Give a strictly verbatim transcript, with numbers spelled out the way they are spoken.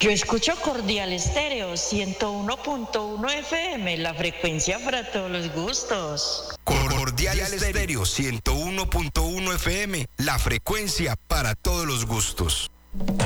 Yo escucho Cordial Estéreo ciento uno punto uno F M, la frecuencia para todos los gustos. Cordial Estéreo ciento uno punto uno F M, la frecuencia para todos los gustos.